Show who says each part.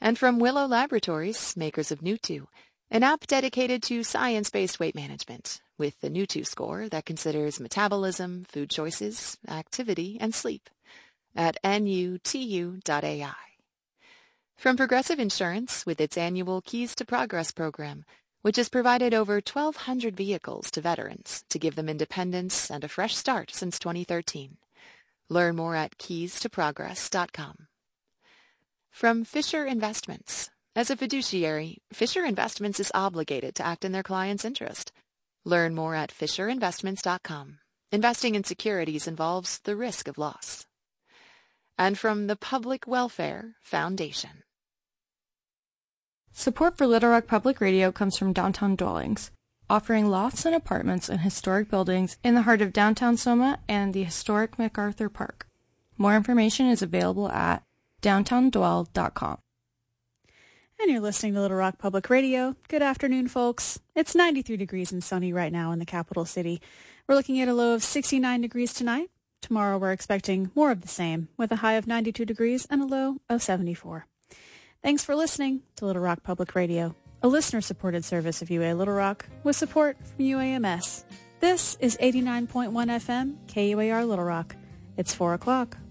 Speaker 1: And from Willow Laboratories, makers of Nutu, an app dedicated to science-based weight management, with the Nutu score that considers metabolism, food choices, activity, and sleep, at nutu.ai. From Progressive Insurance, with its annual Keys to Progress program, which has provided over 1,200 vehicles to veterans to give them independence and a fresh start since 2013. Learn more at keystoprogress.com. From Fisher Investments. As a fiduciary, Fisher Investments is obligated to act in their client's interest. Learn more at fisherinvestments.com. Investing in securities involves the risk of loss. And from the Public Welfare Foundation.
Speaker 2: Support for Little Rock Public Radio comes from Downtown Dwellings, offering lofts and apartments in historic buildings in the heart of downtown Soma and the historic MacArthur Park. More information is available at downtowndwell.com.
Speaker 3: And you're listening to Little Rock Public Radio. Good afternoon, folks. It's 93 degrees and sunny right now in the capital city. We're looking at a low of 69 degrees tonight. Tomorrow we're expecting more of the same, with a high of 92 degrees and a low of 74. Thanks for listening to Little Rock Public Radio, a listener-supported service of UA Little Rock with support from UAMS. This is 89.1 FM, KUAR Little Rock. It's 4 o'clock.